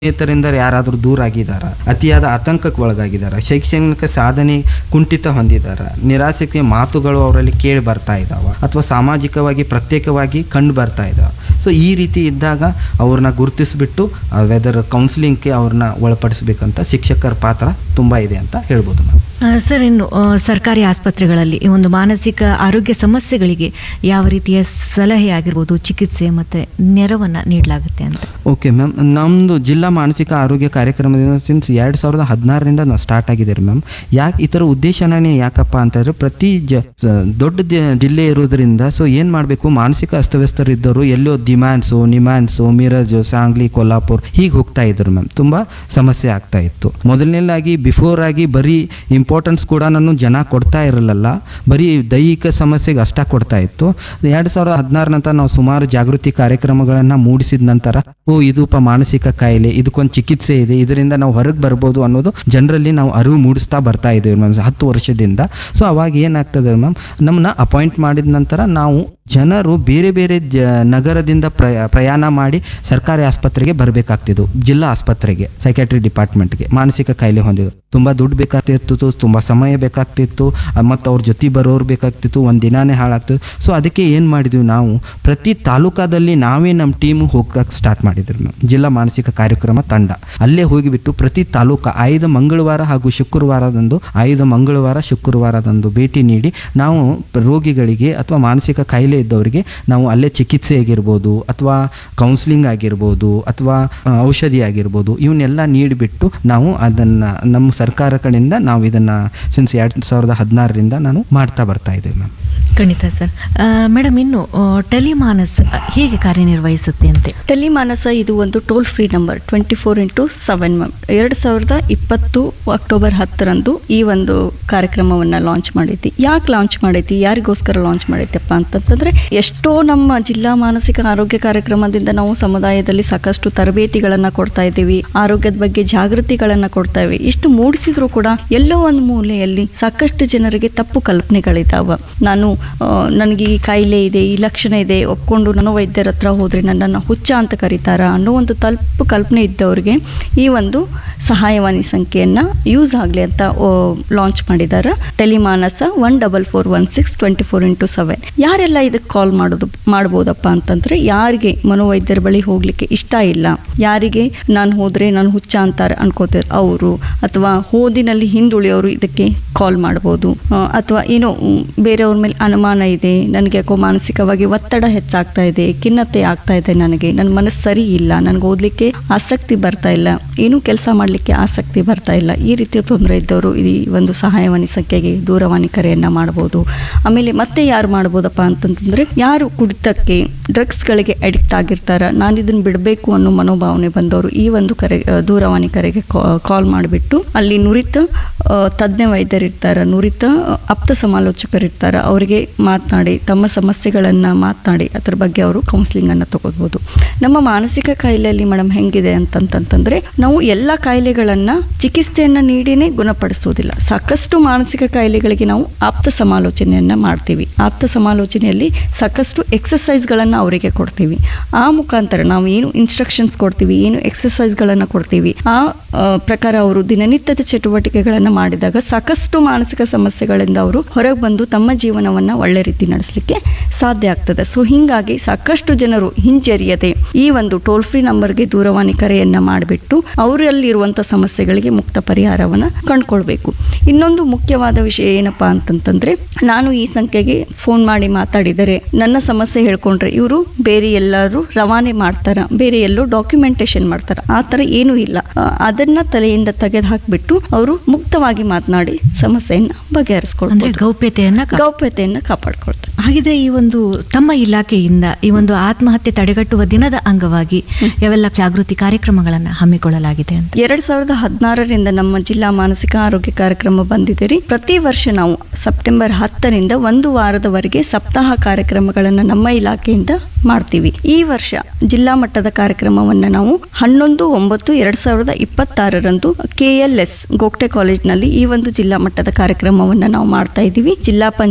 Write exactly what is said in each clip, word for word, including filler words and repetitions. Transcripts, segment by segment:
ಸ್ನೇಹಿತರಿಂದ ಯಾರಾದರೂ ದೂರ ಆಗಿದ್ದಾರಾ, ಅತಿಯಾದ ಆತಂಕಕ್ಕೆ ಒಳಗಾಗಿದ್ದಾರಾ, ಶೈಕ್ಷಣಿಕ ಸಾಧನೆ ಕುಂಠಿತ ಹೊಂದಿದ್ದಾರಾ, ನಿರಾಸಕ್ತಿಯ ಮಾತುಗಳು ಅವರಲ್ಲಿ ಕೇಳಿ ಬರ್ತಾ ಇದ್ದಾವ, ಅಥವಾ ಸಾಮಾಜಿಕವಾಗಿ ಪ್ರತ್ಯೇಕವಾಗಿ ಕಂಡು ಬರ್ತಾ ಇದ್ದಾವ. ಸೊ ಈ ರೀತಿ ಇದ್ದಾಗ ಅವ್ರನ್ನ ಗುರುತಿಸ್ಬಿಟ್ಟು ವೆದರ್ ಕೌನ್ಸಿಲಿಂಗ್ಗೆ ಅವ್ರನ್ನ ಒಳಪಡಿಸ್ಬೇಕಂತ ಶಿಕ್ಷಕರ ಪಾತ್ರ ತುಂಬ ಇದೆ ಅಂತ ಹೇಳ್ಬೋದು ನಾವು. ಸರ್, ಇನ್ನು ಆ, ಸರ್ಕಾರಿ ಆಸ್ಪತ್ರೆಗಳಲ್ಲಿ ಈ ಒಂದು ಮಾನಸಿಕ ಆರೋಗ್ಯ ಸಮಸ್ಯೆಗಳಿಗೆ ಯಾವ ರೀತಿಯ ಸಲಹೆ ಆಗಿರ್ಬೋದು, ಚಿಕಿತ್ಸೆ ಮತ್ತು ನೆರವನ್ನು ನೀಡಲಾಗುತ್ತೆ ಅಂತ? ಓಕೆ ಮ್ಯಾಮ್, ನಮ್ಮದು ಜಿಲ್ಲಾ ಮಾನಸಿಕ ಆರೋಗ್ಯ ಕಾರ್ಯಕ್ರಮದಿಂದ ಸಿನ್ಸ್ ಎರಡು ಸಾವಿರದ ಹದಿನಾರರಿಂದ ನಾವು ಸ್ಟಾರ್ಟ್ ಆಗಿದ್ದೀರಿ ಮ್ಯಾಮ್. ಯಾಕೆ ಈ ಥರ ಉದ್ದೇಶನೇ ಯಾಕಪ್ಪ ಅಂತಂದರೆ, ಪ್ರತಿ ಜ ಸ- ದೊಡ್ಡ ದ- ಜಿಲ್ಲೆ ಇರೋದ್ರಿಂದ ಸೊ ಏನು ಮಾಡಬೇಕು, ಮಾನಸಿಕ ಅಸ್ತವ್ಯಸ್ತರಿದ್ದವರು ಎಲ್ಲೋ ದಿಮ್ಯಾನ್ಸು, ನಿಮ್ಯಾನ್ಸು, ಮಿರಜು, ಸಾಂಗ್ಲಿ, ಕೊಲ್ಲಾಪುರ್ ಹೀಗೆ ಹೋಗ್ತಾ ಇದ್ರು ಮ್ಯಾಮ್. ತುಂಬ ಸಮಸ್ಯೆ ಆಗ್ತಾ ಇತ್ತು. ಮೊದಲನೇದಾಗಿ ಬಿಫೋರ್ ಆಗಿ ಬರೀ ಇಂಪಾರ್ಟೆನ್ಸ್ ಕೂಡ ನಾನು ಜನ ಕೊಡ್ತಾ ಇರಲಿಲ್ಲ, ಬರೀ ದೈಹಿಕ ಸಮಸ್ಯೆಗೆ ಅಷ್ಟ ಕೊಡ್ತಾ ಇತ್ತು. ಎರಡು ಸಾವಿರದ ಹದಿನಾರ ನಂತರ ನಾವು ಸುಮಾರು ಜಾಗೃತಿ ಕಾರ್ಯಕ್ರಮಗಳನ್ನು ಮೂಡಿಸಿದ ನಂತರ ಓ ಇದೂಪ ಮಾನಸಿಕ ಕಾಯಿಲೆ, ಇದಕ್ಕೊಂದು ಚಿಕಿತ್ಸೆ ಇದೆ, ಇದರಿಂದ ನಾವು ಹೊರಗೆ ಬರ್ಬೋದು ಅನ್ನೋದು ಜನರಲ್ಲಿ ನಾವು ಅರಿವು ಮೂಡಿಸ್ತಾ ಬರ್ತಾ ಇದ್ದೀವಿ ಮ್ಯಾಮ್ ಹತ್ತು ವರ್ಷದಿಂದ. ಸೊ ಅವಾಗ ಏನಾಗ್ತದೆ ಮ್ಯಾಮ್, ನಮ್ಮನ್ನ ಅಪಾಯಿಂಟ್ ಮಾಡಿದ ನಂತರ ನಾವು ಜನರು ಬೇರೆ ಬೇರೆ ಜ ನಗರದಿಂದ ಪ್ರಯ ಪ್ರಯಾಣ ಮಾಡಿ ಸರ್ಕಾರಿ ಆಸ್ಪತ್ರೆಗೆ ಬರಬೇಕಾಗ್ತಿದ್ದು, ಜಿಲ್ಲಾ ಆಸ್ಪತ್ರೆಗೆ, ಸೈಕ್ಯಾಟ್ರಿ ಡಿಪಾರ್ಟ್ಮೆಂಟ್ಗೆ. ಮಾನಸಿಕ ಕಾಯಿಲೆ ಹೊಂದಿದ್ದು ತುಂಬ ದುಡ್ಡು ಬೇಕಾಗ್ತಿತ್ತು, ತುಂಬ ಸಮಯ ಬೇಕಾಗ್ತಿತ್ತು, ಮತ್ತು ಅವ್ರ ಜೊತೆ ಬರೋರು ಬೇಕಾಗ್ತಿತ್ತು, ಒಂದು ದಿನಾನೇ ಹಾಳಾಗ್ತಿತ್ತು. ಸೊ ಅದಕ್ಕೆ ಏನು ಮಾಡಿದ್ವಿ ನಾವು, ಪ್ರತಿ ತಾಲೂಕಾದಲ್ಲಿ ನಾವೇ ನಮ್ಮ ಟೀಮು ಹೋಗಕ್ಕೆ ಸ್ಟಾರ್ಟ್ ಮಾಡಿದ್ವಿ ಮ್ಯಾಮ್. ಜಿಲ್ಲಾ ಮಾನಸಿಕ ಕಾರ್ಯಕ್ರಮ ತಂಡ ಅಲ್ಲೇ ಹೋಗಿಬಿಟ್ಟು ಪ್ರತಿ ತಾಲೂಕು ಆಯ್ದ ಮಂಗಳವಾರ ಹಾಗೂ ಶುಕ್ರವಾರದಂದು ಆಯ್ದ ಮಂಗಳವಾರ ಶುಕ್ರವಾರದಂದು ಭೇಟಿ ನೀಡಿ ನಾವು ರೋಗಿಗಳಿಗೆ ಅಥವಾ ಮಾನಸಿಕ ಕಾಯಿಲೆ ಇದ್ದವರಿಗೆ ನಾವು ಅಲ್ಲೇ ಚಿಕಿತ್ಸೆ ಆಗಿರ್ಬೋದು, ಅಥವಾ ಕೌನ್ಸಿಲಿಂಗ್ ಆಗಿರ್ಬೋದು, ಅಥವಾ ಆ, ಔಷಧಿ ಆಗಿರ್ಬೋದು, ಇವನ್ನೆಲ್ಲ ನೀಡಿಬಿಟ್ಟು ನಾವು ಅದನ್ನು ನಮ್ಮ ಸರ್ಕಾರ ಕಡೆಯಿಂದ ನಾವು ಇದನ್ನು ಸಿನ್ಸ್ ಎರಡು ಸಾವಿರದ ಹದಿನಾರರಿಂದ ನಾನು ಮಾಡ್ತಾ ಬರ್ತಾ ಇದ್ದೇವೆ ಮ್ಯಾಮ್. ಖಂಡಿತ ಸರ್. ಆ, ಮೇಡಮ್, ಇನ್ನು ಆ, ಟೆಲಿಮಾನಸ್ ಹೇಗೆ ಕಾರ್ಯನಿರ್ವಹಿಸುತ್ತೆ ಅಂತೆ? ಟೆಲಿಮಾನಸ ಇದು ಒಂದು toll free number, twenty four into seven ma'am. ಎರಡು ಸಾವಿರದ ಇಪ್ಪತ್ತು ಅಕ್ಟೋಬರ್ ಹತ್ತರಂದು ಈ ಒಂದು ಕಾರ್ಯಕ್ರಮವನ್ನು ಲಾಂಚ್ ಮಾಡೈತಿ. ಯಾಕೆ ಲಾಂಚ್ ಮಾಡೈತಿ, ಯಾರಿಗೋಸ್ಕರ ಲಾಂಚ್ ಮಾಡೈತಪ್ಪ ಅಂತಂತಂದ್ರೆ, ಎಷ್ಟೋ ನಮ್ಮ ಜಿಲ್ಲಾ ಮಾನಸಿಕ ಆರೋಗ್ಯ ಕಾರ್ಯಕ್ರಮದಿಂದ ನಾವು ಸಮುದಾಯದಲ್ಲಿ ಸಾಕಷ್ಟು ತರಬೇತಿಗಳನ್ನು ಕೊಡ್ತಾ ಇದ್ದೀವಿ, ಆರೋಗ್ಯದ ಬಗ್ಗೆ ಜಾಗೃತಿಗಳನ್ನು ಕೊಡ್ತಾ ಇದ್ದೀವಿ. ಇಷ್ಟು ಮೂಡಿಸಿದ್ರು ಕೂಡ ಎಲ್ಲೋ ಒಂದು ಮೂಲೆಯಲ್ಲಿ ಸಾಕಷ್ಟು ಜನರಿಗೆ ತಪ್ಪು ಕಲ್ಪನೆಗಳಿದ್ದಾವೆ. ನಾನು ಆ, ನನಗೆ ಈ ಕಾಯಿಲೆ ಇದೆ, ಈ ಲಕ್ಷಣ ಇದೆ, ಒಪ್ಕೊಂಡು ನಾನು ವೈದ್ಯರ ಹತ್ರ ಹೋದರೆ ನನ್ನನ್ನು ಹುಚ್ಚ ಅಂತ ಕರೀತಾರ ಅನ್ನೋ ಒಂದು ತಪ್ಪು ಕಲ್ಪನೆ ಇದ್ದವ್ರಿಗೆ ಈ ಒಂದು ಸಹಾಯವಾಣಿ ಸಂಖ್ಯೆಯನ್ನು ಯೂಸ್ ಆಗಲಿ ಅಂತ ಲಾಂಚ್ ಮಾಡಿದ್ದಾರೆ. Telemanas one double four one six twenty four into seven. ಯಾರೆಲ್ಲ ಇದಕ್ಕೆ ಕಾಲ್ ಮಾಡೋದು ಮಾಡ್ಬೋದಪ್ಪ ಅಂತಂದರೆ, ಯಾರಿಗೆ ಮನೋವೈದ್ಯರ ಬಳಿ ಹೋಗಲಿಕ್ಕೆ ಇಷ್ಟ ಇಲ್ಲ, ಯಾರಿಗೆ ನಾನು ಹೋದರೆ ನಾನು ಹುಚ್ಚ ಅಂತಾರೆ ಅನ್ಕೋತಾರೆ ಅವರು, ಅಥವಾ ಓದಿನಲ್ಲಿ ಹಿಂದುಳಿಯೋರು ಇದಕ್ಕೆ ಕಾಲ್ ಮಾಡ್ಬೋದು, ಅಥವಾ ಏನೋ ಬೇರೆಯವ್ರ ಮೇಲೆ ಅನುಮಾನ ಇದೆ, ನನಗೆ ಯಾಕೋ ಮಾನಸಿಕವಾಗಿ ಒತ್ತಡ ಹೆಚ್ಚಾಗ್ತಾ ಇದೆ, ಖಿನ್ನತೆ ಆಗ್ತಾ ಇದೆ, ನನಗೆ ನನ್ನ ಮನಸ್ಸು ಸರಿ ಇಲ್ಲ, ನನಗೆ ಓದಲಿಕ್ಕೆ ಆಸಕ್ತಿ ಬರ್ತಾ ಇಲ್ಲ, ಏನೂ ಕೆಲಸ ಮಾಡಲಿಕ್ಕೆ ಆಸಕ್ತಿ ಬರ್ತಾ ಇಲ್ಲ, ಈ ರೀತಿಯ ತೊಂದರೆ ಇದ್ದವರು ಈ ಒಂದು ಸಹಾಯವಾಣಿ ಸಂಖ್ಯೆಗೆ ದೂರವಾಣಿ ಕರೆಯನ್ನು ಮಾಡ್ಬೋದು. ಆಮೇಲೆ ಮತ್ತೆ ಯಾರು ಮಾಡ್ಬೋದಪ್ಪ ಅಂತಂತಂದರೆ, ಯಾರು ಕುಡಿತಕ್ಕೆ ಡ್ರಗ್ಸ್ಗಳಿಗೆ ಅಡಿಕ್ಟ್ ಆಗಿರ್ತಾರ, ನಾನು ಇದನ್ನು ಬಿಡಬೇಕು ಅನ್ನೋ ಮನೋಭಾವನೆ ಬಂದವರು ಈ ಒಂದು ಕರೆ ದೂರವಾಣಿ ಕರೆಗೆ ಕಾಲ್ ಮಾಡಿಬಿಟ್ಟು ಅಲ್ಲಿ ನುರಿತ ಆ, ತಜ್ಞ ವೈದ್ಯರಿರ್ತಾರೆ, ನುರಿತ ಆಪ್ತ ಸಮಾಲೋಚಕರಿರ್ತಾರೆ, ಅವರಿಗೆ ಮಾತನಾಡಿ ತಮ್ಮ ಸಮಸ್ಯೆಗಳನ್ನು ಮಾತನಾಡಿ ಅದ್ರ ಬಗ್ಗೆ ಅವರು ಕೌನ್ಸಿಲಿಂಗನ್ನು ತಗೋಬೋದು. ನಮ್ಮ ಮಾನಸಿಕ ಕಾಯಿಲೆಯಲ್ಲಿ ಮೇಡಮ್ ಹೆಂಗಿದೆ ಅಂತಂತಂದರೆ, ನಾವು ಎಲ್ಲ ಕಾಯಿಲೆಗಳನ್ನು ಚಿಕಿತ್ಸೆಯನ್ನು ನೀಡಿನೇ ಗುಣಪಡಿಸೋದಿಲ್ಲ. ಸಾಕಷ್ಟು ಮಾನಸಿಕ ಕಾಯಿಲೆಗಳಿಗೆ ನಾವು ಆಪ್ತ ಸಮಾಲೋಚನೆಯನ್ನು ಮಾಡ್ತೀವಿ. ಆಪ್ತ ಸಮಾಲೋಚನೆಯಲ್ಲಿ ಸಾಕಷ್ಟು ಎಕ್ಸಸೈಸ್ಗಳನ್ನು ಅವರಿಗೆ ಕೊಡ್ತೀವಿ. ಆ ಮುಖಾಂತರ ನಾವು ಏನು ಇನ್ಸ್ಟ್ರಕ್ಷನ್ಸ್ ಕೊಡ್ತೀವಿ, ಏನು ಎಕ್ಸಸೈಸ್ಗಳನ್ನು ಕೊಡ್ತೀವಿ, ಆ ಆ, ಪ್ರಕಾರ ಅವರು ದಿನನಿತ್ಯದ ಚಟುವಟಿಕೆಗಳನ್ನು ಮಾಡಿದಾಗ ಸಾಕಷ್ಟು ಮಾನಸಿಕ ಸಮಸ್ಯೆಗಳಿಂದ ಅವರು ಹೊರಗೆ ಬಂದು ತಮ್ಮ ಜೀವನವನ್ನು ಒಳ್ಳೆ ರೀತಿ ನಡೆಸಲಿಕ್ಕೆ ಸಾಧ್ಯ ಆಗ್ತದೆ. ಸೊ ಹೀಗಾಗಿ ಸಾಕಷ್ಟು ಜನರು ಹಿಂಜರಿಯದೆ ಈ ಒಂದು ಟೋಲ್ ಫ್ರೀ ನಂಬರ್ಗೆ ದೂರವಾಣಿ ಕರೆಯನ್ನು ಮಾಡಿಬಿಟ್ಟು ಅವರಲ್ಲಿರುವಂಥ ಸಮಸ್ಯೆಗಳಿಗೆ ಮುಕ್ತ ಪರಿಹಾರವನ್ನು ಕಂಡುಕೊಳ್ಬೇಕು. ಇನ್ನೊಂದು ಮುಖ್ಯವಾದ ವಿಷಯ ಏನಪ್ಪಾ ಅಂತಂತಂದ್ರೆ, ನಾನು ಈ ಸಂಖ್ಯೆಗೆ ಫೋನ್ ಮಾಡಿ ಮಾತಾಡಿದರೆ ನನ್ನ ಸಮಸ್ಯೆ ಹೇಳ್ಕೊಂಡ್ರೆ ಇವರು ಬೇರೆ ಎಲ್ಲರೂ ರವಾನೆ ಮಾಡ್ತಾರ, ಬೇರೆ ಎಲ್ಲೋ ಡಾಕ್ಯುಮೆಂಟೇಶನ್ ಮಾಡ್ತಾರ, ಆ ಥರ ಏನೂ ಇಲ್ಲ. ಆ, ಅದನ್ನ ತಲೆಯಿಂದ ತೆಗೆದು ಹಾಕಿಬಿಟ್ಟು ಅವರು ಮುಕ್ತವಾಗಿ ಮಾತನಾಡಿ ಸಮಸ್ಯೆಯನ್ನು ಬಗೆಹರಿಸ್ಕೊಳ್ತಾರೆ, ಅಂದ್ರೆ ಗೌಪ್ಯತೆಯನ್ನ ಕಾ- ಗೌಪ್ಯತೆಯನ್ನು ಕಾಪಾಡ್ಕೊಳ್ತಾರೆ. ಹಾಗಿದ್ರೆ ಈ ಒಂದು ತಮ್ಮ ಇಲಾಖೆಯಿಂದ ಈ ಒಂದು ಆತ್ಮಹತ್ಯೆ ತಡೆಗಟ್ಟುವ ದಿನದ ಅಂಗವಾಗಿ ಯಾವೆಲ್ಲ ಜಾಗೃತಿ ಕಾರ್ಯಕ್ರಮಗಳನ್ನು ಹಮ್ಮಿಕೊಳ್ಳಲಾಗಿದೆ ಅಂತ? ಎರಡ್ ಸಾವಿರದ ಹದಿನಾರರಿಂದ ನಮ್ಮ ಜಿಲ್ಲಾ ಮಾನಸಿಕ ಆರೋಗ್ಯ ಕಾರ್ಯಕ್ರಮ ಬಂದಿದೆ ರೀ. ಪ್ರತಿ ವರ್ಷ ನಾವು ಸೆಪ್ಟೆಂಬರ್ ಹತ್ತರಿಂದ ಒಂದು ವಾರದವರೆಗೆ ಸಪ್ತಾಹ ಕಾರ್ಯಕ್ರಮಗಳನ್ನು ನಮ್ಮ ಇಲಾಖೆಯಿಂದ ಮಾಡ್ತೀವಿ. ಈ ವರ್ಷ ಜಿಲ್ಲಾ ಮಟ್ಟದ ಕಾರ್ಯಕ್ರಮವನ್ನು ನಾವು ಹನ್ನೊಂದು ಒಂಬತ್ತು ಎರಡ್ ಸಾವಿರದ ಇಪ್ಪತ್ತಾರರಂದು ಕೆ ಎಲ್ ಎಸ್ ಗೋಗ್ಟೆ ಕಾಲೇಜ್ನಲ್ಲಿ ಈ ಒಂದು ಜಿಲ್ಲಾ ಮಟ್ಟದ ಕಾರ್ಯಕ್ರಮವನ್ನು ನಾವು ಮಾಡ್ತಾ ಇದ್ದೀವಿ. ಜಿಲ್ಲಾ ಪಂಚಾಯತ್ ಬೆಳಗಾವಿ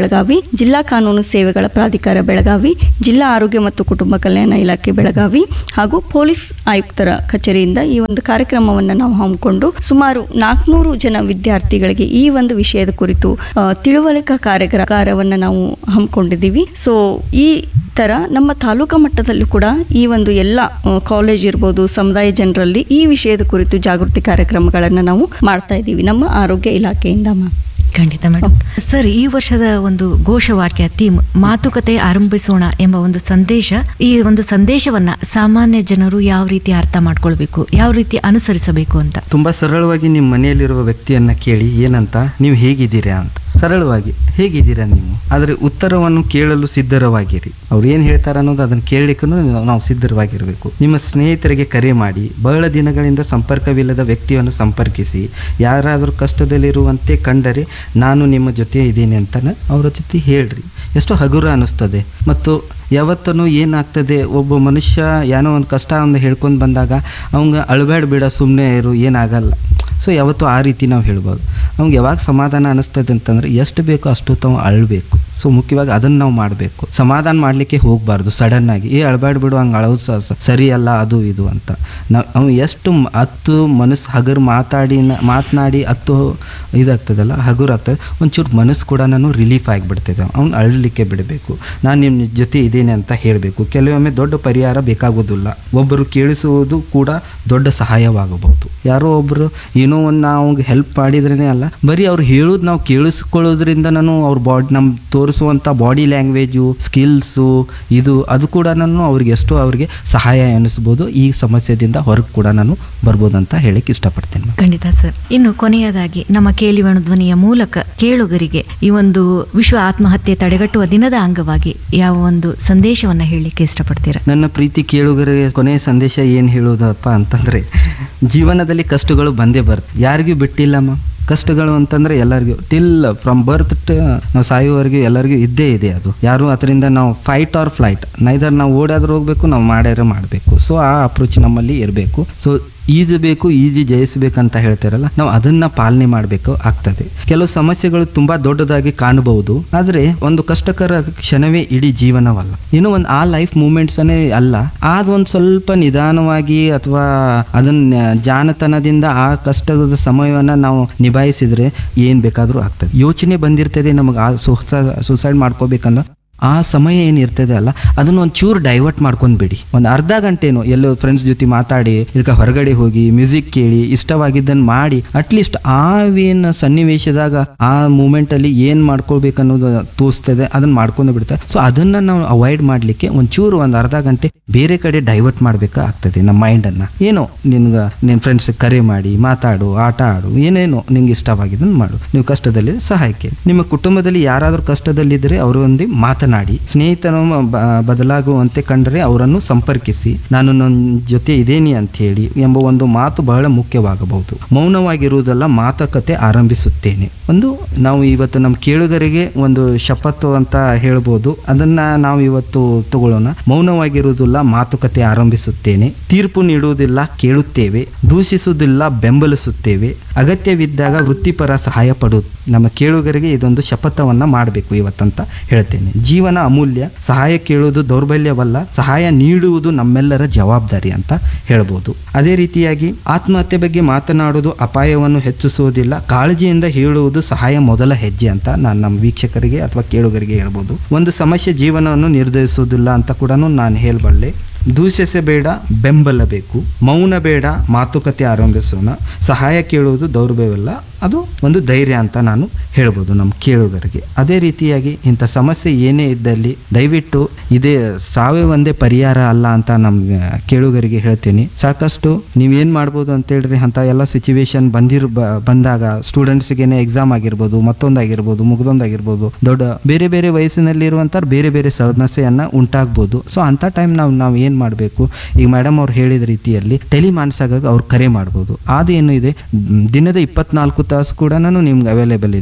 ಬೆಳಗಾವಿ, ಜಿಲ್ಲಾ ಕಾನೂನು ಸೇವೆಗಳ ಪ್ರಾಧಿಕಾರ ಬೆಳಗಾವಿ, ಜಿಲ್ಲಾ ಆರೋಗ್ಯ ಮತ್ತು ಕುಟುಂಬ ಕಲ್ಯಾಣ ಇಲಾಖೆ ಬೆಳಗಾವಿ ಹಾಗೂ ಪೊಲೀಸ್ ಆಯುಕ್ತರ ಕಚೇರಿಯಿಂದ ಈ ಒಂದು ಕಾರ್ಯಕ್ರಮವನ್ನು ನಾವು ಹಮ್ಮಿಕೊಂಡು ಸುಮಾರು ನಾಲ್ಕುನೂರು ಜನ ವಿದ್ಯಾರ್ಥಿಗಳಿಗೆ ಈ ಒಂದು ವಿಷಯದ ಕುರಿತು ಆ, ತಿಳುವಳಿಕಾ ಕಾರ್ಯಾಗಾರವನ್ನು ನಾವು ಹಮ್ಮಿಕೊಂಡಿದ್ದೀವಿ. ಸೊ ಈ ತರ ನಮ್ಮ ತಾಲೂಕಾ ಮಟ್ಟದಲ್ಲೂ ಕೂಡ ಈ ಒಂದು ಎಲ್ಲ ಕಾಲೇಜ್ ಇರ್ಬೋದು, ಸಮುದಾಯ ಜನರಲ್ಲಿ ಈ ವಿಷಯದ ಕುರಿತು ಜಾಗೃತಿ ಕಾರ್ಯಕ್ರಮಗಳನ್ನು ನಾವು ಮಾಡ್ತಾ ಇದ್ದೀವಿ ನಮ್ಮ ಆರೋಗ್ಯ ಇಲಾಖೆಯಿಂದ ಮ್ಯಾಮ್. ಖಂಡಿತ ಮೇಡಮ್. ಸರ್, ಈ ವರ್ಷದ ಒಂದು ಘೋಷವಾಕ್ಯ ಥೀಮ್ ಮಾತುಕತೆ ಆರಂಭಿಸೋಣ ಎಂಬ ಒಂದು ಸಂದೇಶ, ಈ ಒಂದು ಸಂದೇಶವನ್ನ ಸಾಮಾನ್ಯ ಜನರು ಯಾವ ರೀತಿ ಅರ್ಥ ಮಾಡ್ಕೊಳ್ಬೇಕು, ಯಾವ ರೀತಿ ಅನುಸರಿಸಬೇಕು ಅಂತ? ತುಂಬ ಸರಳವಾಗಿ ನಿಮ್ಮ ಮನೆಯಲ್ಲಿರುವ ವ್ಯಕ್ತಿಯನ್ನ ಕೇಳಿ ಏನಂತ, ನೀವು ಹೇಗಿದ್ದೀರಾ ಅಂತ ಸರಳವಾಗಿ ಹೇಗಿದ್ದೀರಾ ನೀವು, ಆದರೆ ಉತ್ತರವನ್ನು ಕೇಳಲು ಸಿದ್ಧರವಾಗಿರಿ. ಅವ್ರು ಏನು ಹೇಳ್ತಾರೆ ಅನ್ನೋದು ಅದನ್ನು ಕೇಳಲಿಕ್ಕೂ ನಾವು ಸಿದ್ಧರವಾಗಿರಬೇಕು. ನಿಮ್ಮ ಸ್ನೇಹಿತರಿಗೆ ಕರೆ ಮಾಡಿ, ಬಹಳ ದಿನಗಳಿಂದ ಸಂಪರ್ಕವಿಲ್ಲದ ವ್ಯಕ್ತಿಯನ್ನು ಸಂಪರ್ಕಿಸಿ, ಯಾರಾದರೂ ಕಷ್ಟದಲ್ಲಿರುವಂತೆ ಕಂಡರೆ ನಾನು ನಿಮ್ಮ ಜೊತೆ ಇದ್ದೀನಿ ಅಂತ ಅವರ ಜೊತೆ ಹೇಳ್ರಿ. ಎಷ್ಟು ಹಗುರ ಅನ್ನಿಸ್ತದೆ. ಮತ್ತು ಯಾವತ್ತೂ ಏನಾಗ್ತದೆ, ಒಬ್ಬ ಮನುಷ್ಯ ಏನೋ ಒಂದು ಕಷ್ಟ ಒಂದು ಹೇಳ್ಕೊಂಡು ಬಂದಾಗ ಅವಂಗೆ ಅಳಬೇಡ ಬೇಡ ಸುಮ್ಮನೆ ಇರು ಏನಾಗಲ್ಲ. ಸೊ ಯಾವತ್ತೂ ಆ ರೀತಿ ನಾವು ಹೇಳ್ಬೋದು. ಅವ್ಗೆ ಯಾವಾಗ ಸಮಾಧಾನ ಅನ್ನಿಸ್ತದೆ ಅಂತಂದರೆ ಎಷ್ಟು ಬೇಕೋ ಅಷ್ಟು ತಾವು ಅಳಬೇಕು. ಸೊ ಮುಖ್ಯವಾಗಿ ಅದನ್ನು ನಾವು ಮಾಡಬೇಕು. ಸಮಾಧಾನ ಮಾಡಲಿಕ್ಕೆ ಹೋಗಬಾರ್ದು ಸಡನ್ನಾಗಿ, ಏ ಅಳಬೇಡ್ಬಿಡು ಹಂಗೆ ಅಳೋದು ಸ ಸರಿ ಅಲ್ಲ ಅದು ಇದು ಅಂತ. ನಾವು ಅವ್ನು ಎಷ್ಟು ಹತ್ತು ಮನಸ್ಸು ಹಗುರು ಮಾತಾಡಿ ಮಾತನಾಡಿ ಹತ್ತು ಇದಾಗ್ತದಲ್ಲ ಹಗುರು ಆಗ್ತದೆ, ಒಂಚೂರು ಮನಸ್ಸು ಕೂಡ ನಾನು ರಿಲೀಫ್ ಆಗಿಬಿಡ್ತದೆ. ಅವ್ನು ಅಳಲಿಕ್ಕೆ ಬಿಡಬೇಕು. ನಾನು ನಿಮ್ಮ ಜೊತೆ ಇದ್ದೀನಿ ಅಂತ ಹೇಳಬೇಕು. ಕೆಲವೊಮ್ಮೆ ದೊಡ್ಡ ಪರಿಹಾರ ಬೇಕಾಗೋದಿಲ್ಲ, ಒಬ್ಬರು ಕೇಳಿಸುವುದು ಕೂಡ ದೊಡ್ಡ ಸಹಾಯವಾಗಬಹುದು. ಯಾರೋ ಒಬ್ಬರು ಏನೋ ಒಂದು ನಾವು ಹೆಲ್ಪ್ ಮಾಡಿದ್ರೇ ಅಲ್ಲ, ಬರೀ ಅವ್ರು ಹೇಳೋದು ನಾವು ಕೇಳಿಸ್ಕೊಳ್ಳೋದ್ರಿಂದ ನಾನು ಅವ್ರ ಬಾಡಿ ನಮ್ಮ ತೋರಿಸುವಂಥ ಬಾಡಿ ಲ್ಯಾಂಗ್ವೇಜು ಸ್ಕಿಲ್ಸು ಇದು ಅದು ಕೂಡ ನಾನು ಅವ್ರಿಗೆ ಎಷ್ಟೋ ಅವ್ರಿಗೆ ಸಹಾಯ ಅನ್ನಿಸ್ಬೋದು. ಈ ಸಮಸ್ಯೆದಿಂದ ಹೊರಗೆ ಕೂಡ ನಾನು ಬರ್ಬೋದು ಅಂತ ಹೇಳಕ್ಕೆ ಇಷ್ಟಪಡ್ತೇನೆ. ಖಂಡಿತ ಸರ್. ಇನ್ನು ಕೊನೆಯದಾಗಿ ನಮ್ಮ ಕೇಳಿವಣ ಧ್ವನಿಯ ಮೂಲಕ ಕೇಳುಗರಿಗೆ ಈ ಒಂದು ವಿಶ್ವ ಆತ್ಮಹತ್ಯೆ ತಡೆಗಟ್ಟುವ ದಿನದ ಅಂಗವಾಗಿ ಯಾವ ಒಂದು ಸಂದೇಶವನ್ನ ಹೇಳಲಿಕ್ಕೆ ಇಷ್ಟಪಡ್ತೀರಾ? ನನ್ನ ಪ್ರೀತಿ ಕೇಳುಗರಿಗೆ ಕೊನೆಯ ಸಂದೇಶ ಏನು ಹೇಳೋದಪ್ಪ ಅಂತಂದರೆ, ಜೀವನದಲ್ಲಿ ಕಷ್ಟಗಳು ಬಂದೇ ಬರುತ್ತೆ, ಯಾರಿಗೂ ಬಿಟ್ಟಿಲ್ಲಮ್ಮ. ಕಷ್ಟಗಳು ಅಂತಂದರೆ ಎಲ್ಲರಿಗೂ ಟಿಲ್ ಫ್ರಮ್ ಬರ್ತ್ ನಾವು ಸಾಯುವವರೆಗೂ ಎಲ್ಲರಿಗೂ ಇದ್ದೇ ಇದೆ. ಅದು ಯಾರು ಅದರಿಂದ ನಾವು ಫೈಟ್ ಆರ್ ಫ್ಲೈಟ್, ನೈದರ್ ನಾವು ಓಡಾದ್ರೂ ಹೋಗಬೇಕು, ನಾವು ಮಾಡ್ಯಾರ ಮಾಡಬೇಕು. ಸೊ ಆ ಅಪ್ರೋಚ್ ನಮ್ಮಲ್ಲಿ ಇರಬೇಕು. ಸೊ ಈಜಿ ಬೇಕು, ಈಜಿ ಜಯಿಸಬೇಕಂತ ಹೇಳ್ತಾರಲ್ಲ, ನಾವು ಅದನ್ನ ಪಾಲನೆ ಮಾಡಬೇಕು ಆಗ್ತದೆ. ಕೆಲವು ಸಮಸ್ಯೆಗಳು ತುಂಬಾ ದೊಡ್ಡದಾಗಿ ಕಾಣಬಹುದು, ಆದರೆ ಒಂದು ಕಷ್ಟಕರ ಕ್ಷಣವೇ ಇಡೀ ಜೀವನವಲ್ಲ. ಇನ್ನೂ ಒಂದು ಆ ಲೈಫ್ ಮೂಮೆಂಟ್ಸ್ ಅನ್ನೇ ಅಲ್ಲ, ಅದೊಂದು ಸ್ವಲ್ಪ ನಿಧಾನವಾಗಿ ಅಥವಾ ಅದನ್ನ ಜಾಣತನದಿಂದ ಆ ಕಷ್ಟದ ಸಮಯವನ್ನ ನಾವು ನಿಭಾಯಿಸಿದ್ರೆ ಏನ್ ಬೇಕಾದ್ರೂ ಆಗ್ತದೆ. ಯೋಚನೆ ಬಂದಿರ್ತದೆ ನಮಗೆ ಆ ಸುಸೈಡ್ ಮಾಡ್ಕೋಬೇಕಂದ್ರೆ, ಆ ಸಮಯ ಏನಿರ್ತದೆ ಅಲ್ಲ ಅದನ್ನ ಒಂದು ಚೂರು ಡೈವರ್ಟ್ ಮಾಡ್ಕೊಂಡ್ಬಿಡಿ. ಒಂದು ಅರ್ಧ ಗಂಟೆನೋ ಎಲ್ಲೋ ಫ್ರೆಂಡ್ಸ್ ಜೊತೆ ಮಾತಾಡಿ, ಇದಕ್ಕೆ ಹೊರಗಡೆ ಹೋಗಿ ಮ್ಯೂಸಿಕ್ ಕೇಳಿ, ಇಷ್ಟವಾಗಿದ್ದನ್ನು ಮಾಡಿ, ಅಟ್ಲೀಸ್ಟ್ ಆವೇನು ಸನ್ನಿವೇಶದಾಗ ಆ ಮೂಮೆಂಟ್ ಅಲ್ಲಿ ಏನ್ ಮಾಡ್ಕೊಳ್ಬೇಕನ್ನೋದು ತೋರಿಸ್ತದೆ, ಅದನ್ನ ಮಾಡ್ಕೊಂಡು ಬಿಡ್ತಾರೆ. ಸೊ ಅದನ್ನ ನಾವು ಅವಾಯ್ಡ್ ಮಾಡ್ಲಿಕ್ಕೆ ಒಂಚೂರು ಒಂದು ಅರ್ಧ ಗಂಟೆ ಬೇರೆ ಕಡೆ ಡೈವರ್ಟ್ ಮಾಡ್ಬೇಕಾಗ್ತದೆ ನಮ್ಮ ಮೈಂಡನ್ನು. ಏನೋ ನಿನ್ಗೆ ನಿನ್ನ ಫ್ರೆಂಡ್ಸ್ ಕರೆ ಮಾಡಿ ಮಾತಾಡು, ಆಟ ಆಡು, ಏನೇನೋ ನಿಂಗೆ ಇಷ್ಟವಾಗಿದ್ದನ್ನು ಮಾಡು. ನೀವು ಕಷ್ಟದಲ್ಲಿ ಸಹಾಯಕ್ಕೆ, ನಿಮ್ಮ ಕುಟುಂಬದಲ್ಲಿ ಯಾರಾದರೂ ಕಷ್ಟದಲ್ಲಿದ್ದರೆ ಅವರೊಂದಿಗೆ ಮಾತನಾಡಿ, ಸ್ನೇಹಿತರು ಬದಲಾಗುವಂತೆ ಕಂಡರೆ ಅವರನ್ನು ಸಂಪರ್ಕಿಸಿ, ನಾನು ನನ್ನ ಜೊತೆ ಇದೇನಿ ಅಂತ ಹೇಳಿ ಎಂಬ ಒಂದು ಮಾತು ಬಹಳ ಮುಖ್ಯವಾಗಬಹುದು. ಮೌನವಾಗಿರುವುದಲ್ಲ, ಮಾತುಕತೆ ಆರಂಭಿಸುತ್ತೇನೆ. ಒಂದು ನಾವು ಇವತ್ತು ನಮ್ಮ ಕೇಳುಗರಿಗೆ ಒಂದು ಶಪಥ ಅಂತ ಹೇಳ್ಬೋದು, ಅದನ್ನ ನಾವು ಇವತ್ತು ತಗೊಳ್ಳೋಣ. ಮೌನವಾಗಿರುವುದಿಲ್ಲ, ಮಾತುಕತೆ ಆರಂಭಿಸುತ್ತೇನೆ. ತೀರ್ಪು ನೀಡುವುದಿಲ್ಲ, ಕೇಳುತ್ತೇವೆ. ದೂಷಿಸುವುದಿಲ್ಲ, ಬೆಂಬಲಿಸುತ್ತೇವೆ. ಅಗತ್ಯವಿದ್ದಾಗ ವೃತ್ತಿಪರ ಸಹಾಯ ಪಡುವುದು. ನಮ್ಮ ಕೇಳುಗರಿಗೆ ಇದೊಂದು ಶಪಥವನ್ನ ಮಾಡಬೇಕು ಇವತ್ತಂತ ಹೇಳ್ತೇನೆ. ಜೀವನ ಅಮೂಲ್ಯ, ಸಹಾಯ ಕೇಳುವುದು ದೌರ್ಬಲ್ಯವಲ್ಲ, ಸಹಾಯ ನೀಡುವುದು ನಮ್ಮೆಲ್ಲರ ಜವಾಬ್ದಾರಿ ಅಂತ ಹೇಳ್ಬೋದು. ಅದೇ ರೀತಿಯಾಗಿ ಆತ್ಮಹತ್ಯೆ ಬಗ್ಗೆ ಮಾತನಾಡುವುದು ಅಪಾಯವನ್ನು ಹೆಚ್ಚಿಸುವುದಿಲ್ಲ, ಕಾಳಜಿಯಿಂದ ಹೇಳುವುದು ಸಹಾಯ ಮೊದಲ ಹೆಜ್ಜೆ ಅಂತ ನಾನು ನಮ್ಮ ವೀಕ್ಷಕರಿಗೆ ಅಥವಾ ಕೇಳುಗರಿಗೆ ಹೇಳ್ಬೋದು. ಒಂದು ಸಮಸ್ಯೆ ಜೀವನವನ್ನು ನಿರ್ಧರಿಸುವುದಿಲ್ಲ ಅಂತ ಕೂಡ ನಾನು ಹೇಳಬಲ್ಲೆ. ದೂಷಿಸಬೇಡ, ಬೆಂಬಲಬೇಕು. ಮೌನ ಬೇಡ, ಮಾತುಕತೆ ಆರಂಭಿಸೋಣ. ಸಹಾಯ ಕೇಳುವುದು ದೌರ್ಬಲ್ಯವಲ್ಲ, ಅದು ಒಂದು ಧೈರ್ಯ ಅಂತ ನಾನು ಹೇಳ್ಬೋದು ನಮ್ಮ ಕೇಳುಗರಿಗೆ. ಅದೇ ರೀತಿಯಾಗಿ ಇಂಥ ಸಮಸ್ಯೆ ಏನೇ ಇದ್ದಲ್ಲಿ ದಯವಿಟ್ಟು ಇದೇ ಸಾವೇ ಒಂದೇ ಪರಿಹಾರ ಅಲ್ಲ ಅಂತ ನಮ್ಮ ಕೇಳುಗರಿಗೆ ಹೇಳ್ತೀನಿ. ಸಾಕಷ್ಟು ನೀವೇನು ಮಾಡ್ಬೋದು ಅಂತೇಳ್ರಿ, ಅಂಥ ಎಲ್ಲ ಸಿಚುವೇಶನ್ ಬಂದಿರ್ ಬಂದಾಗ ಸ್ಟೂಡೆಂಟ್ಸ್ಗೇನೆ ಎಕ್ಸಾಮ್ ಆಗಿರ್ಬೋದು, ಮತ್ತೊಂದಾಗಿರ್ಬೋದು, ಮುಗ್ದೊಂದಾಗಿರ್ಬೋದು, ದೊಡ್ಡ ಬೇರೆ ಬೇರೆ ವಯಸ್ಸಿನಲ್ಲಿರುವಂಥ ಬೇರೆ ಬೇರೆ ಸಮಸ್ಯೆಯನ್ನು ಉಂಟಾಗ್ಬೋದು. ಸೊ ಅಂಥ ಟೈಮ್ ನಾವು ನಾವು ಏನು ಮಾಡಬೇಕು, ಈಗ ಮೇಡಮ್ ಅವ್ರು ಹೇಳಿದ ರೀತಿಯಲ್ಲಿ ಟೆಲಿಮಾನ್ಸಾಗ ಅವ್ರು ಕರೆ ಮಾಡ್ಬೋದು. ಅದೇನು ಇದೆ, ದಿನದ ಇಪ್ಪತ್ನಾಲ್ಕು ತಾಸು ಕೂಡ ನಾನು ನಿಮ್ಗೆ ಅವೈಲೇಬಲ್ ಇದೆ.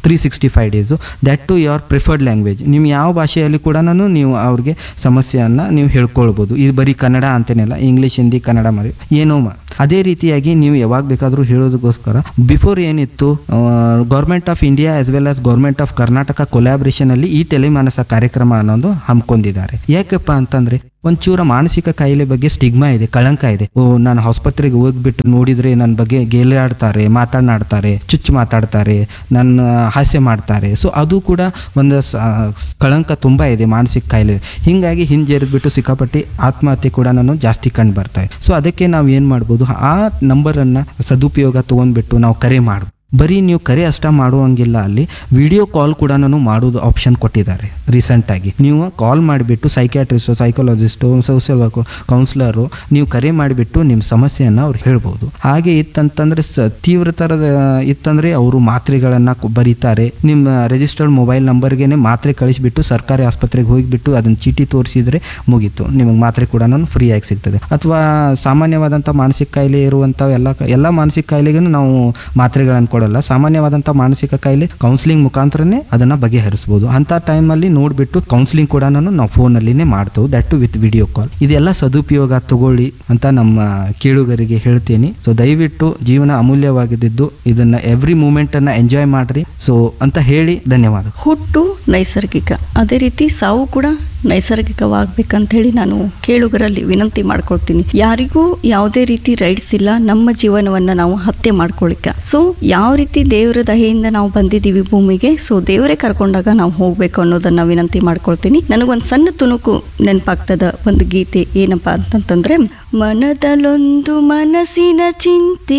Three sixty five days that to your preferred language. ನಿಮ್ಮ ಯಾವ ಭಾಷೆಯಲ್ಲಿ ಕೂಡ ನೀವು ಅವ್ರಿಗೆ ಸಮಸ್ಯೆಯನ್ನು ನೀವು ಹೇಳ್ಕೊಳ್ಬೋದು. ಇದು ಬರೀ ಕನ್ನಡ ಅಂತೇನಿಲ್ಲ, ಇಂಗ್ಲೀಷ್, ಹಿಂದಿ, ಕನ್ನಡ ಮಾಡಿ ಏನೋ ಮಾ ಅದೇ ರೀತಿಯಾಗಿ ನೀವು ಯಾವಾಗ ಬೇಕಾದರೂ ಹೇಳೋದಕ್ಕೋಸ್ಕರ ಬಿಫೋರ್ ಏನಿತ್ತು government of India as well as government of Karnataka ಕೊಲ್ಯಾಬ್ರೇಷನಲ್ಲಿ ಈ ಟೆಲಿಮಾನಸ ಕಾರ್ಯಕ್ರಮ ಅನ್ನೋದು ಹಮ್ಮಿಕೊಂಡಿದ್ದಾರೆ. ಯಾಕಪ್ಪ ಅಂತಂದರೆ ಒಂಚೂರ ಮಾನಸಿಕ ಕಾಯಿಲೆ ಬಗ್ಗೆ ಸ್ಟಿಗ್ಮಾ ಇದೆ, ಕಳಂಕ ಇದೆ. ಓ ನಾನು ಆಸ್ಪತ್ರೆಗೆ ಹೋಗ್ಬಿಟ್ಟು ನೋಡಿದರೆ ನನ್ನ ಬಗ್ಗೆ ಗೇಲಾಡ್ತಾರೆ, ಮಾತನಾಡ್ತಾರೆ, ಚುಚ್ಚು ಮಾತಾಡ್ತಾರೆ, ನನ್ನ ಹಾಸ್ಯ ಮಾಡ್ತಾರೆ. ಸೊ ಅದು ಕೂಡ ಒಂದು ಕಳಂಕ ತುಂಬ ಇದೆ ಮಾನಸಿಕ ಕಾಯಿಲೆ. ಹೀಗಾಗಿ ಹಿಂಜರಿದ್ಬಿಟ್ಟು ಸಿಕ್ಕಾಪಟ್ಟಿ ಆತ್ಮಹತ್ಯೆ ಕೂಡ ನಾನು ಜಾಸ್ತಿ ಕಂಡು ಬರ್ತಾ ಇದೆ. ಸೊ ಅದಕ್ಕೆ ನಾವು ಏನು ಮಾಡ್ಬೋದು, ಆ ನಂಬರನ್ನು ಸದುಪಯೋಗ ತೊಗೊಂಡ್ಬಿಟ್ಟು ನಾವು ಕರೆ ಮಾಡ್ಬೋದು. ಬರೀ ನೀವು ಕರೆ ಅಷ್ಟ ಮಾಡುವಂಗಿಲ್ಲ, ಅಲ್ಲಿ ವಿಡಿಯೋ ಕಾಲ್ ಕೂಡ ನಾನು ಮಾಡೋದು ಆಪ್ಷನ್ ಕೊಟ್ಟಿದ್ದಾರೆ ರೀಸೆಂಟಾಗಿ. ನೀವು ಕಾಲ್ ಮಾಡಿಬಿಟ್ಟು psychiatrist, psychologist, social work, councillor ನೀವು ಕರೆ ಮಾಡಿಬಿಟ್ಟು ನಿಮ್ಮ ಸಮಸ್ಯೆಯನ್ನು ಅವ್ರು ಹೇಳ್ಬೋದು. ಹಾಗೆ ಇತ್ತಂತಂದರೆ ಸ ತೀವ್ರತರದ ಇತ್ತಂದರೆ ಅವರು ಮಾತ್ರೆಗಳನ್ನು ಬರೀತಾರೆ. ನಿಮ್ಮ ರಿಜಿಸ್ಟರ್ಡ್ ಮೊಬೈಲ್ ನಂಬರ್ಗೆ ಮಾತ್ರೆ ಕಳಿಸಿಬಿಟ್ಟು ಸರ್ಕಾರಿ ಆಸ್ಪತ್ರೆಗೆ ಹೋಗಿಬಿಟ್ಟು ಅದನ್ನು ಚೀಟಿ ತೋರಿಸಿದರೆ ಮುಗೀತು, ನಿಮಗೆ ಮಾತ್ರೆ ಕೂಡ ಫ್ರೀಯಾಗಿ ಸಿಗ್ತದೆ. ಅಥವಾ ಸಾಮಾನ್ಯವಾದಂಥ ಮಾನಸಿಕ ಕಾಯಿಲೆ ಇರುವಂಥ ಎಲ್ಲ ಎಲ್ಲ ಮಾನಸಿಕ ಕಾಯಿಲೆಗೂ ನಾವು ಮಾತ್ರೆಗಳನ್ನು ಕೊಡೋಲ್ಲ. ಸಾಮಾನ್ಯವಾದಂಥ ಮಾನಸಿಕ ಕಾಯಿಲೆ ಕೌನ್ಸಿಲಿಂಗ್ ಮುಖಾಂತರನೇ ಅದನ್ನು ಬಗೆಹರಿಸಬಹುದು. ಅಂಥ ಟೈಮಲ್ಲಿ ನೋಡಿಬಿಟ್ಟು ಕೌನ್ಸಿಲಿಂಗ್ ಕೂಡ ನಾವು ಫೋನಲ್ಲಿನೇ ಮಾಡ್ತೇವೆ, that to with video call. ಇದೆಲ್ಲ ಸದುಪಯೋಗ ತಗೊಳ್ಳಿ ಅಂತ ನಮ್ಮ ಕೇಳುಗರಿಗೆ ಹೇಳ್ತೀನಿ. ಸೊ ದಯವಿಟ್ಟು ಜೀವನ ಅಮೂಲ್ಯವಾಗಿದ್ದು ಇದನ್ನು ಎವ್ರಿ ಮೂಮೆಂಟನ್ನು ಎಂಜಾಯ್ ಮಾಡಿರಿ. ಸೊ ಅಂತ ಹೇಳಿ ಧನ್ಯವಾದ. ಹುಟ್ಟು ನೈಸರ್ಗಿಕ, ಅದೇ ರೀತಿ ಸಾವು ಕೂಡ ನೈಸರ್ಗಿಕವಾಗಬೇಕಂತ ಹೇಳಿ ನಾನು ಕೇಳುಗರಲ್ಲಿ ವಿನಂತಿ ಮಾಡ್ಕೊಳ್ತೀನಿ. ಯಾರಿಗೂ ಯಾವುದೇ ರೀತಿ ರೈಟ್ಸ್ ಇಲ್ಲ ನಮ್ಮ ಜೀವನವನ್ನು ನಾವು ಹತ್ಯೆ ಮಾಡ್ಕೊಳ್ಳಿಕ್ಕೆ. ಸೊ ಯಾವ ರೀತಿ ದೇವರ ದಯೆಯಿಂದ ನಾವು ಬಂದಿದ್ದೀವಿ ಭೂಮಿಗೆ, ಸೊ ದೇವರೇ ಕರ್ಕೊಂಡಾಗ ನಾವು ಹೋಗ್ಬೇಕು ಅನ್ನೋದನ್ನ ವಿನಂತಿ ಮಾಡ್ಕೊಳ್ತೀನಿ. ನನಗೊಂದು ಸಣ್ಣ ತುಣುಕು ನೆನಪಾಗ್ತದ ಒಂದು ಗೀತೆ, ಏನಪ್ಪಾ ಅಂತಂತಂದ್ರೆ, ಮನದಲ್ಲೊಂದು ಮನಸ್ಸಿನ ಚಿಂತಿ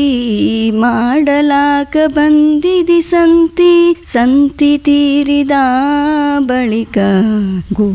ಮಾಡಲಾಕ ಬಂದಿದಿ ಸಂತಿ, ಸಂತಿ ತೀರಿದ ಬಳಿಕ ಗೋ